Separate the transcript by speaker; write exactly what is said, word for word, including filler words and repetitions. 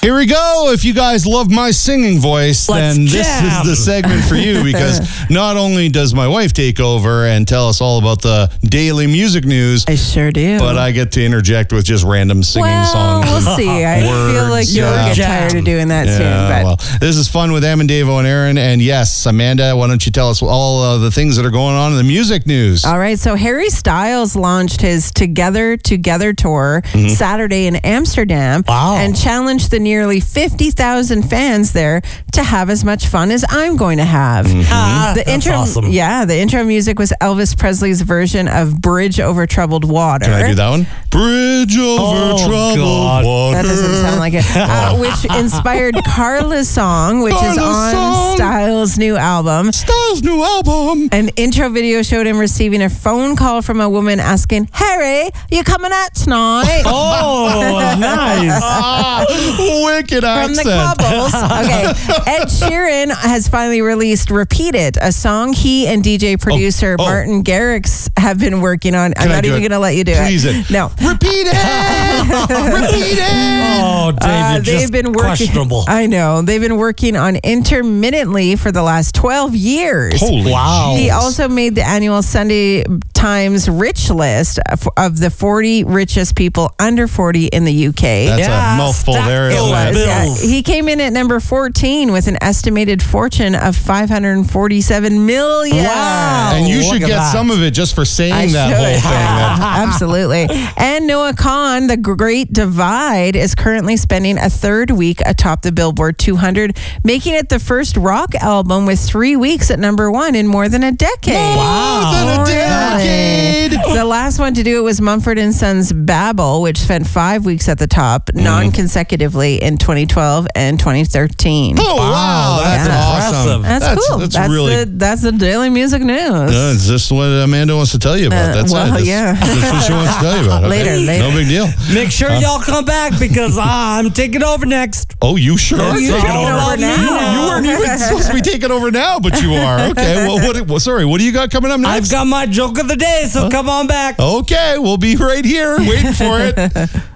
Speaker 1: Here we go. If you guys love my singing voice,
Speaker 2: Let's
Speaker 1: then
Speaker 2: jam.
Speaker 1: this is the segment for you, because not only does my wife take over and tell us all about the daily music news,
Speaker 3: I sure do.
Speaker 1: but I get to interject with just random singing
Speaker 3: well,
Speaker 1: songs.
Speaker 3: we'll see. I
Speaker 1: words.
Speaker 3: feel like you'll
Speaker 1: Yeah.
Speaker 3: get tired of doing that
Speaker 1: Yeah,
Speaker 3: soon. But
Speaker 1: well, this is fun with Em and Davo and Aaron. And yes, Amanda, why don't you tell us all uh, the things that are going on in the music news?
Speaker 3: all right, so Harry Styles launched his Together Together tour Saturday in Amsterdam
Speaker 2: Wow.
Speaker 3: and challenged the nearly fifty thousand fans there to have as much fun as I'm going to have.
Speaker 2: Ah,
Speaker 3: The
Speaker 2: that's
Speaker 3: intro,
Speaker 2: awesome.
Speaker 3: yeah, the intro music was Elvis Presley's version of Bridge Over Troubled Water.
Speaker 1: Can I do that one? Bridge over
Speaker 2: Oh,
Speaker 1: troubled
Speaker 2: God.
Speaker 1: water.
Speaker 3: That doesn't sound like it. Uh, which inspired Carla's song, which is
Speaker 1: Carla's
Speaker 3: on
Speaker 1: song.
Speaker 3: Styles' new album.
Speaker 1: Styles' new album.
Speaker 3: An intro video showed him receiving a phone call from a woman asking, Harry, you coming out tonight?
Speaker 2: Oh, nice.
Speaker 1: Ah, wicked
Speaker 3: From the
Speaker 1: accent.
Speaker 3: Cobbles. Okay. Ed Sheeran has finally released Repeat It, a song he and D J producer
Speaker 1: oh.
Speaker 3: Martin Garrix have been working on. I'm
Speaker 1: I
Speaker 3: not
Speaker 1: do
Speaker 3: even
Speaker 1: it?
Speaker 3: going to let you do
Speaker 1: Please
Speaker 3: it.
Speaker 1: it.
Speaker 3: No.
Speaker 1: Repeat it. Repeat it.
Speaker 2: Oh, David,
Speaker 3: Uh, they've
Speaker 2: just
Speaker 3: been working.
Speaker 2: questionable.
Speaker 3: I know they've been working on intermittently for the last twelve years.
Speaker 1: Holy
Speaker 2: Wow.
Speaker 3: He
Speaker 1: jeez.
Speaker 3: also made the annual Sunday Times Rich List of- of the forty richest people under forty in the U K.
Speaker 1: That's
Speaker 2: Yeah,
Speaker 1: a mouthful
Speaker 2: stack
Speaker 1: there,
Speaker 2: it
Speaker 1: isn't
Speaker 2: was.
Speaker 1: it?
Speaker 3: Yeah,
Speaker 2: Bills.
Speaker 3: he came in at number fourteen with an estimated fortune of five hundred forty-seven million.
Speaker 2: Wow.
Speaker 1: And you
Speaker 2: Look
Speaker 1: should
Speaker 2: at
Speaker 1: get
Speaker 2: that.
Speaker 1: some of it just for saying
Speaker 3: I
Speaker 1: that
Speaker 3: should.
Speaker 1: whole thing. That-
Speaker 3: Absolutely. And Noah Kahan, The Great Divide, is currently spending a third week atop the Billboard two hundred, making it the first rock album with three weeks at number one in more than a decade.
Speaker 1: More than a decade.
Speaker 3: The last one to do it was Mumford and Sons Babel, which spent five weeks at the top,
Speaker 1: Mm-hmm.
Speaker 3: non-consecutively in twenty twelve and twenty thirteen.
Speaker 1: Oh, wow. That's
Speaker 2: that's
Speaker 1: awesome.
Speaker 2: impressive.
Speaker 3: That's,
Speaker 1: That's-
Speaker 3: cool.
Speaker 1: that's
Speaker 3: That's,
Speaker 1: really-
Speaker 3: the, that's the daily music news.
Speaker 1: Uh, it's just what Amanda wants to tell you about.
Speaker 3: Uh,
Speaker 1: That's
Speaker 3: well,
Speaker 1: it. That's,
Speaker 3: yeah.
Speaker 1: that's what she wants to tell you about. Okay?
Speaker 3: Later, later.
Speaker 1: No big deal.
Speaker 2: Make sure y'all come back because I'm taking over next.
Speaker 1: Oh, you sure?
Speaker 2: Oh,
Speaker 1: are
Speaker 2: you
Speaker 1: taking
Speaker 2: taking
Speaker 1: over.
Speaker 2: over
Speaker 1: You,
Speaker 2: now.
Speaker 1: you weren't even supposed to be taking over now, but you are. Okay. Well, what? Well, sorry. What do you got coming up next?
Speaker 2: I've got my joke of the day, so come on back.
Speaker 1: Okay, we'll be right here waiting for it.